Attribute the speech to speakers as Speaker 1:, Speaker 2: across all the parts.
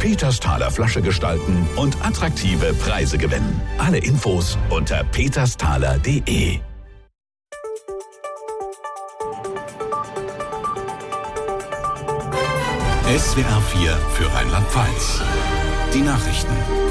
Speaker 1: Petersthaler Flasche gestalten und attraktive Preise gewinnen. Alle Infos unter petersthaler.de.
Speaker 2: SWR 4 für Rheinland-Pfalz. Die Nachrichten.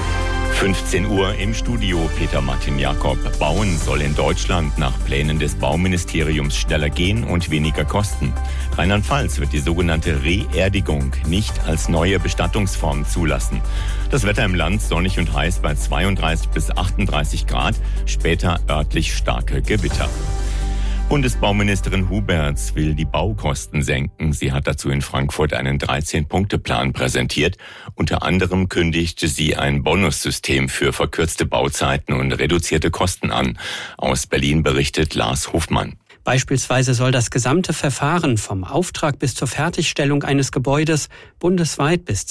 Speaker 3: 15 Uhr im Studio, Peter Martin Jakob. Bauen soll in Deutschland nach Plänen des Bauministeriums schneller gehen und weniger kosten. Rheinland-Pfalz wird die sogenannte Reerdigung nicht als neue Bestattungsform zulassen. Das Wetter im Land sonnig und heiß bei 32 bis 38 Grad, später örtlich starke Gewitter. Bundesbauministerin Huberts will die Baukosten senken. Sie hat dazu in Frankfurt einen 13-Punkte-Plan präsentiert. Unter anderem kündigte sie ein Bonussystem für verkürzte Bauzeiten und reduzierte Kosten an. Aus Berlin berichtet Lars Hofmann.
Speaker 4: Beispielsweise soll das gesamte Verfahren vom Auftrag bis zur Fertigstellung eines Gebäudes bundesweit bis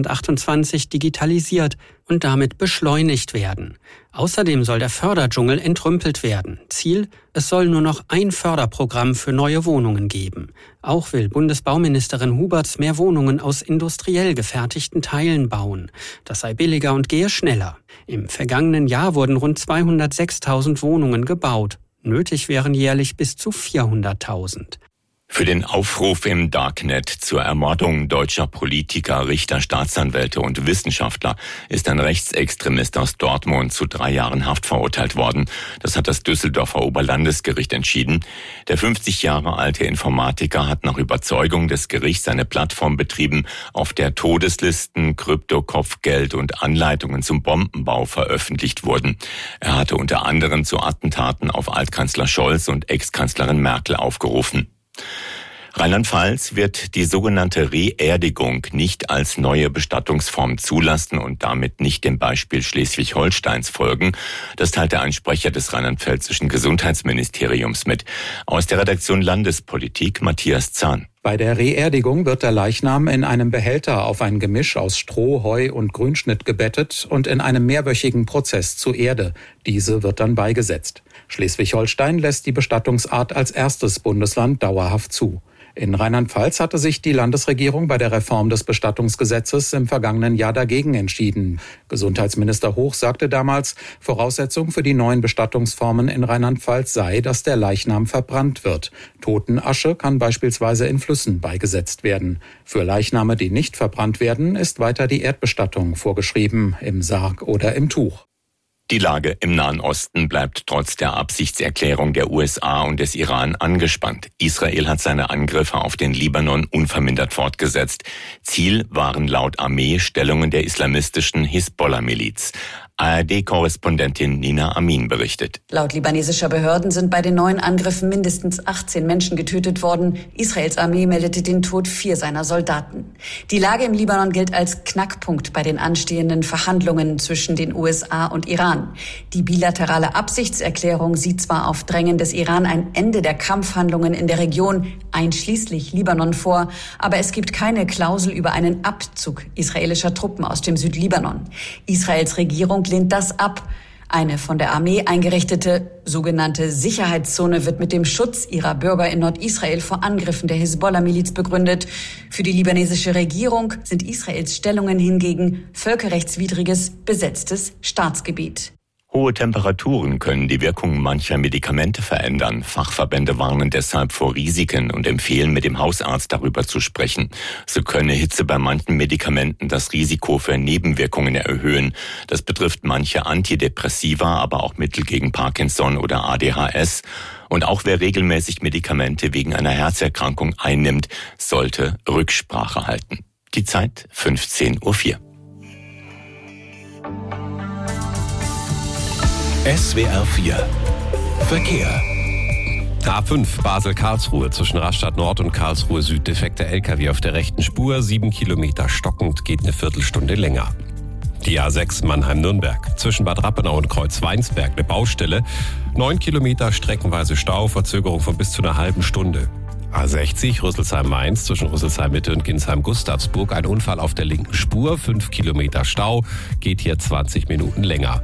Speaker 4: 2028 digitalisiert und damit beschleunigt werden. Außerdem soll der Förderdschungel entrümpelt werden. Ziel: es soll nur noch ein Förderprogramm für neue Wohnungen geben. Auch will Bundesbauministerin Huberts mehr Wohnungen aus industriell gefertigten Teilen bauen. Das sei billiger und gehe schneller. Im vergangenen Jahr wurden rund 206.000 Wohnungen gebaut. Nötig wären jährlich bis zu 400.000.
Speaker 3: Für den Aufruf im Darknet zur Ermordung deutscher Politiker, Richter, Staatsanwälte und Wissenschaftler ist ein Rechtsextremist aus Dortmund zu 3 Jahren Haft verurteilt worden. Das hat das Düsseldorfer Oberlandesgericht entschieden. Der 50 Jahre alte Informatiker hat nach Überzeugung des Gerichts eine Plattform betrieben, auf der Todeslisten, Krypto-Kopfgeld und Anleitungen zum Bombenbau veröffentlicht wurden. Er hatte unter anderem zu Attentaten auf Altkanzler Scholz und Ex-Kanzlerin Merkel aufgerufen. Rheinland-Pfalz wird die sogenannte Reerdigung nicht als neue Bestattungsform zulassen und damit nicht dem Beispiel Schleswig-Holsteins folgen. Das teilte ein Sprecher des rheinland-pfälzischen Gesundheitsministeriums mit. Aus der Redaktion Landespolitik Matthias Zahn.
Speaker 5: Bei der Reerdigung wird der Leichnam in einem Behälter auf ein Gemisch aus Stroh, Heu und Grünschnitt gebettet und in einem mehrwöchigen Prozess zur Erde. Diese wird dann beigesetzt. Schleswig-Holstein lässt die Bestattungsart als erstes Bundesland dauerhaft zu. In Rheinland-Pfalz hatte sich die Landesregierung bei der Reform des Bestattungsgesetzes im vergangenen Jahr dagegen entschieden. Gesundheitsminister Hoch sagte damals, Voraussetzung für die neuen Bestattungsformen in Rheinland-Pfalz sei, dass der Leichnam verbrannt wird. Totenasche kann beispielsweise in Flüssen beigesetzt werden. Für Leichname, die nicht verbrannt werden, ist weiter die Erdbestattung vorgeschrieben, im Sarg oder im Tuch.
Speaker 3: Die Lage im Nahen Osten bleibt trotz der Absichtserklärung der USA und des Iran angespannt. Israel hat seine Angriffe auf den Libanon unvermindert fortgesetzt. Ziel waren laut Armee Stellungen der islamistischen Hisbollah-Miliz. ARD-Korrespondentin Nina Amin berichtet.
Speaker 6: Laut libanesischer Behörden sind bei den neuen Angriffen mindestens 18 Menschen getötet worden. Israels Armee meldete den Tod 4 seiner Soldaten. Die Lage im Libanon gilt als Knackpunkt bei den anstehenden Verhandlungen zwischen den USA und Iran. Die bilaterale Absichtserklärung sieht zwar auf Drängen des Iran ein Ende der Kampfhandlungen in der Region, einschließlich Libanon, vor, aber es gibt keine Klausel über einen Abzug israelischer Truppen aus dem Südlibanon. Israels Regierung lehnt das ab. Eine von der Armee eingerichtete sogenannte Sicherheitszone wird mit dem Schutz ihrer Bürger in Nordisrael vor Angriffen der Hisbollah-Miliz begründet. Für die libanesische Regierung sind Israels Stellungen hingegen völkerrechtswidriges, besetztes Staatsgebiet.
Speaker 3: Hohe Temperaturen können die Wirkung mancher Medikamente verändern. Fachverbände warnen deshalb vor Risiken und empfehlen, mit dem Hausarzt darüber zu sprechen. So könne Hitze bei manchen Medikamenten das Risiko für Nebenwirkungen erhöhen. Das betrifft manche Antidepressiva, aber auch Mittel gegen Parkinson oder ADHS. Und auch wer regelmäßig Medikamente wegen einer Herzerkrankung einnimmt, sollte Rücksprache halten. Die Zeit 15:04 Uhr.
Speaker 2: SWR 4 Verkehr.
Speaker 7: A5 Basel-Karlsruhe zwischen Rastatt Nord und Karlsruhe Süd defekter LKW auf der rechten Spur, 7 Kilometer stockend, geht eine Viertelstunde länger. Die A6 Mannheim-Nürnberg zwischen Bad Rappenau und Kreuzweinsberg eine Baustelle, 9 Kilometer streckenweise Stau, Verzögerung von bis zu einer halben Stunde. A60 Rüsselsheim-Mainz zwischen Rüsselsheim-Mitte und Ginsheim-Gustavsburg. Ein Unfall auf der linken Spur, 5 Kilometer Stau, geht hier 20 Minuten länger.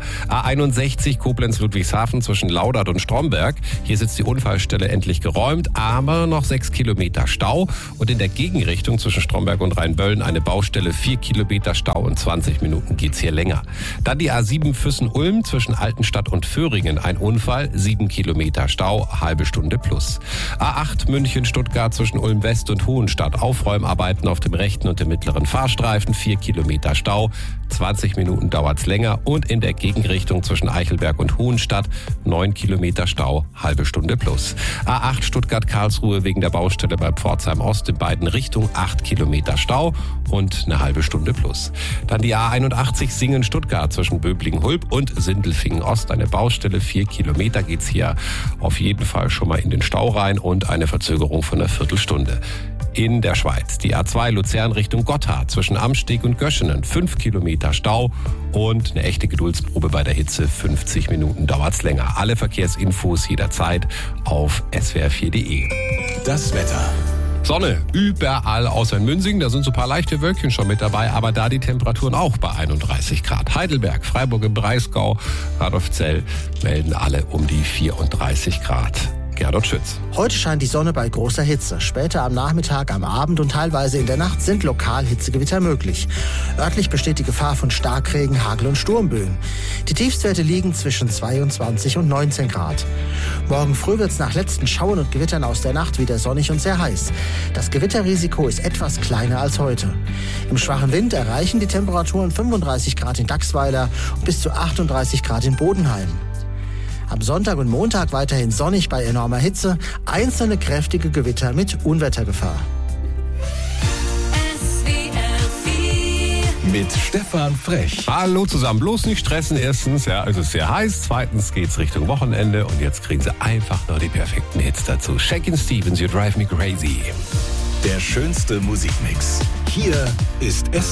Speaker 7: A61 Koblenz-Ludwigshafen zwischen Laudert und Stromberg. Hier sitzt die Unfallstelle endlich geräumt, aber noch 6 Kilometer Stau. Und in der Gegenrichtung zwischen Stromberg und Rheinböllen eine Baustelle, 4 Kilometer Stau und 20 Minuten geht's hier länger. Dann die A7 Füssen-Ulm zwischen Altenstadt und Föhringen. Ein Unfall, 7 Kilometer Stau, halbe Stunde plus. A8 München-Stuttgart zwischen Ulm West und Hohenstadt. Aufräumarbeiten auf dem rechten und dem mittleren Fahrstreifen. 4 Kilometer Stau. 20 Minuten dauert's länger. Und in der Gegenrichtung zwischen Eichelberg und Hohenstadt 9 Kilometer Stau. Halbe Stunde plus. A8 Stuttgart-Karlsruhe wegen der Baustelle bei Pforzheim Ost in beiden Richtungen. 8 Kilometer Stau und eine halbe Stunde plus. Dann die A81 Singen-Stuttgart zwischen Böblingen-Hulb und Sindelfingen Ost. Eine Baustelle. 4 Kilometer geht's hier auf jeden Fall schon mal in den Stau rein und eine Verzögerung von einer Viertelstunde. In der Schweiz die A2 Luzern Richtung Gotthard zwischen Amsteg und Göschenen. 5 Kilometer Stau und eine echte Geduldsprobe bei der Hitze. 50 Minuten dauert's länger. Alle Verkehrsinfos jederzeit auf swr4.de.
Speaker 1: Das Wetter.
Speaker 7: Sonne überall außer in Münsingen, da sind so ein paar leichte Wölkchen schon mit dabei, aber da die Temperaturen auch bei 31 Grad. Heidelberg, Freiburg im Breisgau, Radolfzell melden alle um die 34 Grad. Gerdot Schütz.
Speaker 8: Heute scheint die Sonne bei großer Hitze. Später am Nachmittag, am Abend und teilweise in der Nacht sind lokal Hitzegewitter möglich. Örtlich besteht die Gefahr von Starkregen, Hagel und Sturmböen. Die Tiefstwerte liegen zwischen 22 und 19 Grad. Morgen früh wird es nach letzten Schauern und Gewittern aus der Nacht wieder sonnig und sehr heiß. Das Gewitterrisiko ist etwas kleiner als heute. Im schwachen Wind erreichen die Temperaturen 35 Grad in Dachsweiler und bis zu 38 Grad in Bodenheim. Am Sonntag und Montag weiterhin sonnig bei enormer Hitze, einzelne kräftige Gewitter mit Unwettergefahr.
Speaker 1: Mit Stefan Frech.
Speaker 7: Hallo zusammen, bloß nicht stressen. Erstens, ja, es ist sehr heiß. Zweitens geht's Richtung Wochenende und jetzt kriegen Sie einfach nur die perfekten Hits dazu. Shakin' Stevens, You Drive Me Crazy.
Speaker 1: Der schönste Musikmix. Hier ist